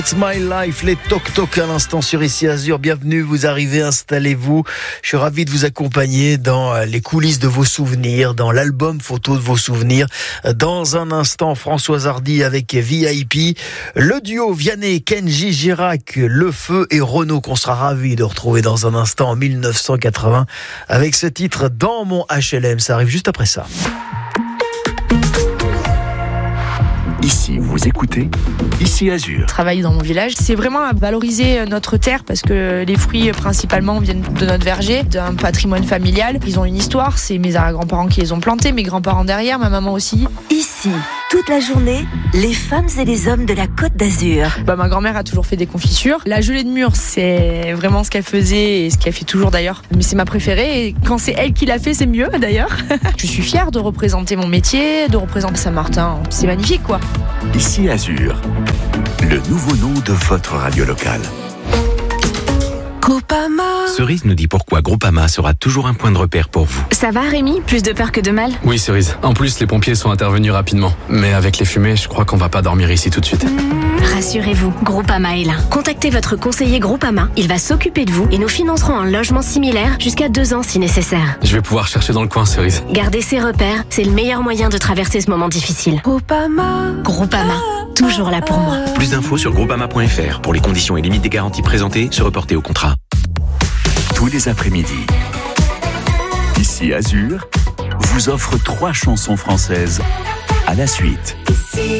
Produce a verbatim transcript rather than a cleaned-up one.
It's my life, les toc-toc à l'instant sur Ici Azur. Bienvenue, vous arrivez, installez-vous. Je suis ravi de vous accompagner dans les coulisses de vos souvenirs, dans l'album photo de vos souvenirs. Dans un instant, Françoise Hardy avec V I P. Le duo Vianney, Kenji Girac, Le Feu et Renaud qu'on sera ravi de retrouver dans un instant en mille neuf cent quatre-vingts avec ce titre Dans mon H L M. Ça arrive juste après ça. Ici, vous écoutez Ici Azur. Travailler dans mon village, c'est vraiment à valoriser notre terre parce que les fruits principalement viennent de notre verger, d'un patrimoine familial. Ils ont une histoire, c'est mes arrière-grands-parents qui les ont plantés, mes grands-parents derrière, ma maman aussi. Ici, toute la journée, les femmes et les hommes de la Côte d'Azur. Bah, ma grand-mère a toujours fait des confitures. La gelée de mûre, c'est vraiment ce qu'elle faisait et ce qu'elle fait toujours d'ailleurs. Mais c'est ma préférée et quand c'est elle qui l'a fait, c'est mieux d'ailleurs. Je suis fière de représenter mon métier, de représenter Saint-Martin. C'est magnifique quoi. Ici Azur, le nouveau nom de votre radio locale. Groupama. Cerise nous dit pourquoi Groupama sera toujours un point de repère pour vous. Ça va Rémi? Plus de peur que de mal? Oui Cerise, en plus les pompiers sont intervenus rapidement. Mais avec les fumées, je crois qu'on va pas dormir ici tout de suite. Rassurez-vous, Groupama est là. Contactez votre conseiller Groupama, il va s'occuper de vous et nous financerons un logement similaire jusqu'à deux ans si nécessaire. Je vais pouvoir chercher dans le coin Cerise. Gardez ses repères, c'est le meilleur moyen de traverser ce moment difficile. Groupama. Groupama, toujours là pour moi. Plus d'infos sur groupama point f r pour les conditions et limites des garanties présentées, se reporter au contrat. Tous les après-midi, Ici Azur vous offre trois chansons françaises à la suite.